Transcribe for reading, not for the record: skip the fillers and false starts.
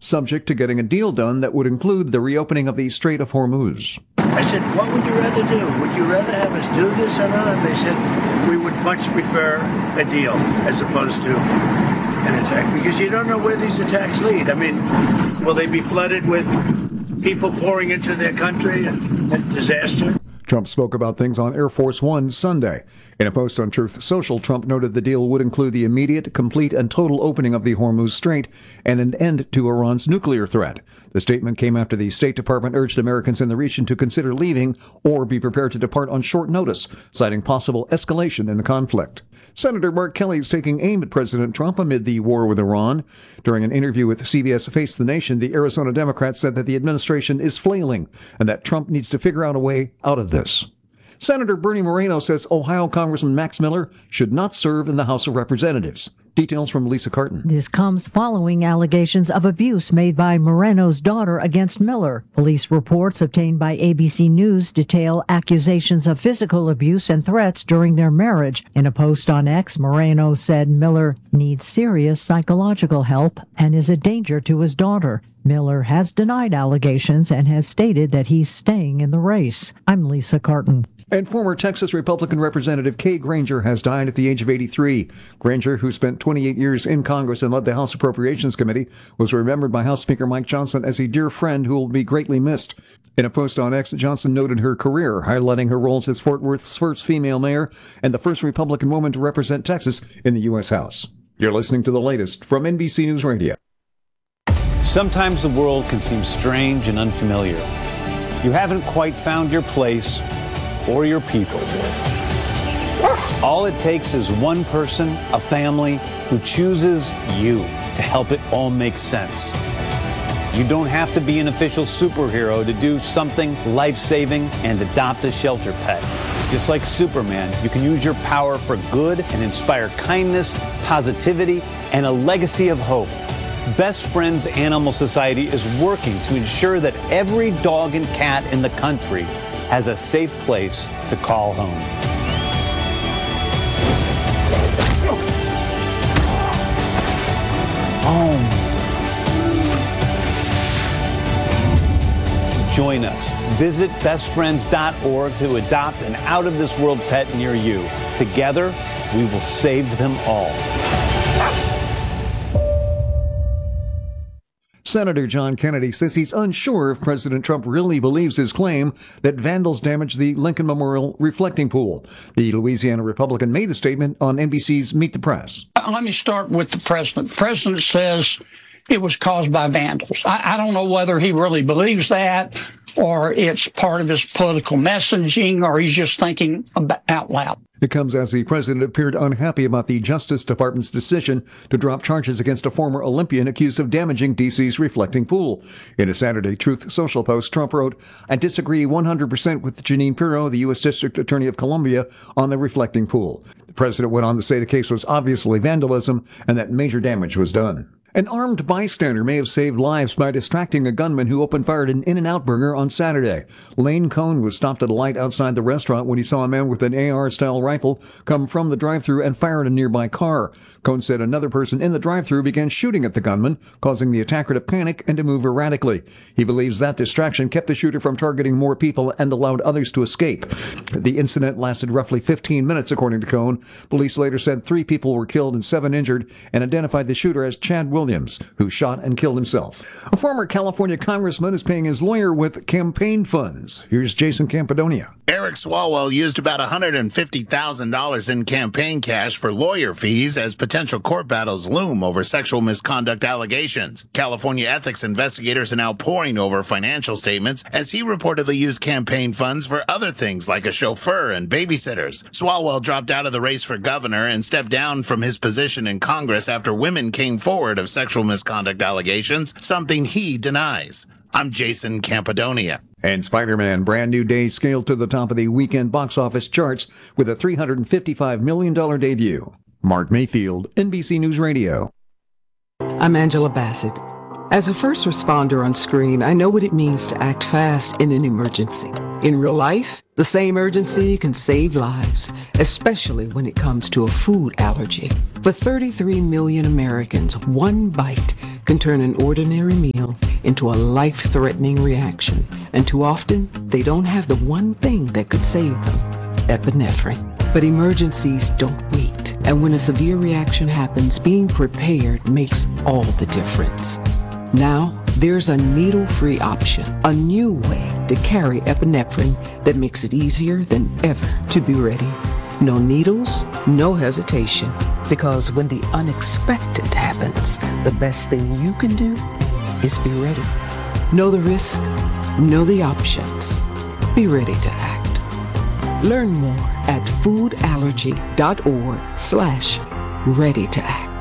subject to getting a deal done that would include the reopening of the Strait of Hormuz. I said, what would you rather do? Would you rather have us do this or not? And they said, we would much prefer a deal as opposed to an attack, because you don't know where these attacks lead. I mean, will they be flooded with people pouring into their country and a disaster? Trump spoke about things on Air Force One Sunday. In a post on Truth Social, Trump noted the deal would include the immediate, complete, and total opening of the Hormuz Strait and an end to Iran's nuclear threat. The statement came after the State Department urged Americans in the region to consider leaving or be prepared to depart on short notice, citing possible escalation in the conflict. Senator Mark Kelly is taking aim at President Trump amid the war with Iran. During an interview with CBS Face the Nation, the Arizona Democrat said that the administration is flailing and that Trump needs to figure out a way out of this. Senator Bernie Moreno says Ohio Congressman Max Miller should not serve in the House of Representatives. Details from Lisa Carton. This comes following allegations of abuse made by Moreno's daughter against Miller. Police reports obtained by ABC News detail accusations of physical abuse and threats during their marriage. In a post on X, Moreno said Miller needs serious psychological help and is a danger to his daughter. Miller has denied allegations and has stated that he's staying in the race. I'm Lisa Carton. And former Texas Republican Representative Kay Granger has died at the age of 83. Granger, who spent 28 years in Congress and led the House Appropriations Committee, was remembered by House Speaker Mike Johnson as a dear friend who will be greatly missed. In a post on X, Johnson noted her career, highlighting her roles as Fort Worth's first female mayor and the first Republican woman to represent Texas in the U.S. House. You're listening to the latest from NBC News Radio. Sometimes the world can seem strange and unfamiliar. You haven't quite found your place or your people. All it takes is one person, a family, who chooses you to help it all make sense. You don't have to be an official superhero to do something life-saving and adopt a shelter pet. Just like Superman, you can use your power for good and inspire kindness, positivity, and a legacy of hope. Best Friends Animal Society is working to ensure that every dog and cat in the country has a safe place to call home. Home. Join us. Visit bestfriends.org to adopt an out-of-this-world pet near you. Together, we will save them all. Senator John Kennedy says he's unsure if President Trump really believes his claim that vandals damaged the Lincoln Memorial reflecting pool. The Louisiana Republican made the statement on NBC's Meet the Press. Let me start with the president. The president says it was caused by vandals. I don't know whether he really believes that or it's part of his political messaging or he's just thinking out loud. It comes as the president appeared unhappy about the Justice Department's decision to drop charges against a former Olympian accused of damaging D.C.'s reflecting pool. In a Saturday Truth Social post, Trump wrote, "I disagree 100% with Jeanine Pirro, the U.S. District Attorney of Columbia, on the reflecting pool." The president went on to say the case was obviously vandalism and that major damage was done. An armed bystander may have saved lives by distracting a gunman who opened fire at an In-N-Out Burger on Saturday. Lane Cohn was stopped at a light outside the restaurant when he saw a man with an AR-style rifle come from the drive-thru and fire at a nearby car. Cohn said another person in the drive-thru began shooting at the gunman, causing the attacker to panic and to move erratically. He believes that distraction kept the shooter from targeting more people and allowed others to escape. The incident lasted roughly 15 minutes, according to Cohn. Police later said 3 people were killed and 7 injured and identified the shooter as Chad Williams, who shot and killed himself. A former California congressman is paying his lawyer with campaign funds. Here's Jason Campidonia. Eric Swalwell used about $150,000 in campaign cash for lawyer fees as potential court battles loom over sexual misconduct allegations. California ethics investigators are now poring over financial statements as he reportedly used campaign funds for other things like a chauffeur and babysitters. Swalwell dropped out of the race for governor and stepped down from his position in Congress after women came forward of sexual misconduct allegations, something he denies. I'm Jason Campidonia. And Spider-Man Brand New Day scaled to the top of the weekend box office charts with a $355 million debut. Mark Mayfield, NBC News Radio. I'm Angela Bassett. As a first responder on screen, I know what it means to act fast in an emergency. In real life, the same urgency can save lives, especially when it comes to a food allergy. For 33 million Americans, one bite can turn an ordinary meal into a life-threatening reaction. And too often, they don't have the one thing that could save them, epinephrine. But emergencies don't wait. And when a severe reaction happens, being prepared makes all the difference. Now, there's a needle-free option, a new way to carry epinephrine that makes it easier than ever to be ready. No needles, no hesitation, because when the unexpected happens, the best thing you can do is be ready. Know the risk, know the options. Be ready to act. Learn more at foodallergy.org/ready to act.